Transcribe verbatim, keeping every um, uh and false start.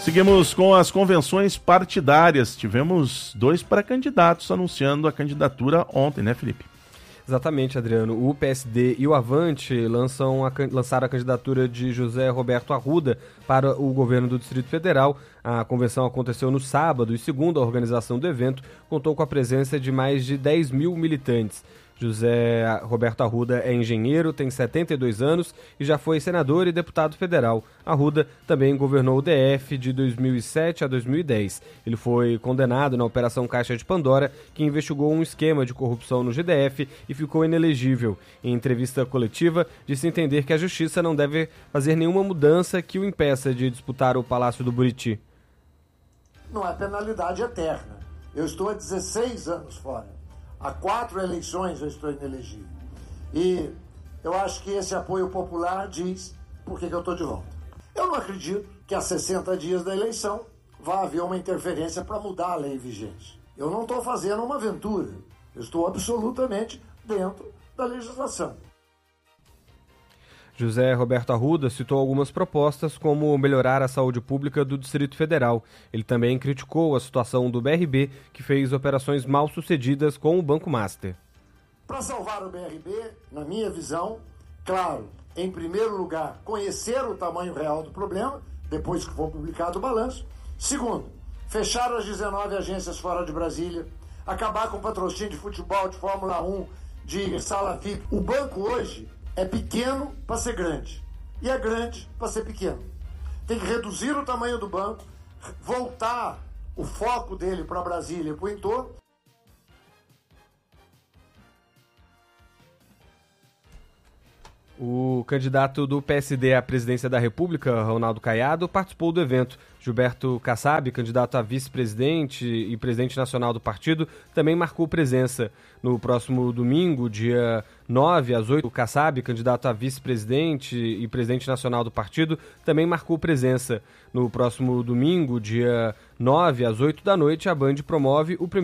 Seguimos com as convenções partidárias. Tivemos dois pré-candidatos anunciando a candidatura ontem, né, Felipe? Exatamente, Adriano. O P S D e o Avante lançam a, lançaram a candidatura de José Roberto Arruda para o governo do Distrito Federal. A convenção aconteceu no sábado e, segundo a organização do evento, contou com a presença de mais de dez mil militantes. José Roberto Arruda é engenheiro, tem setenta e dois anos e já foi senador e deputado federal. Arruda também governou o D F de dois mil e sete a dois mil e dez. Ele foi condenado na Operação Caixa de Pandora, que investigou um esquema de corrupção no G D F e ficou inelegível. Em entrevista coletiva, disse entender que a justiça não deve fazer nenhuma mudança que o impeça de disputar o Palácio do Buriti. Não é penalidade eterna. Eu estou há dezesseis anos fora. Há quatro eleições eu estou inelegível. E eu acho que esse apoio popular diz por que, que eu estou de volta. Eu não acredito que a sessenta dias da eleição vá haver uma interferência para mudar a lei vigente. Eu não estou fazendo uma aventura. Eu estou absolutamente dentro da legislação. José Roberto Arruda citou algumas propostas, como melhorar a saúde pública do Distrito Federal. Ele também criticou a situação do B R B, que fez operações mal sucedidas com o Banco Master. Para salvar o B R B, na minha visão, claro, em primeiro lugar, conhecer o tamanho real do problema, depois que for publicado o balanço. Segundo, fechar as dezenove agências fora de Brasília, acabar com o patrocínio de futebol, de Fórmula um, de sala V I P. O banco hoje é pequeno para ser grande e é grande para ser pequeno. Tem que reduzir o tamanho do banco, voltar o foco dele para Brasília e para o entorno. O candidato do P S D à presidência da República, Ronaldo Caiado, participou do evento. Gilberto Kassab, candidato a vice-presidente e presidente nacional do partido, também marcou presença. No próximo domingo, dia nove às oito, o Kassab, candidato a vice-presidente e presidente nacional do partido, também marcou presença. No próximo domingo, dia nove às oito da noite, a Band promove o primeiro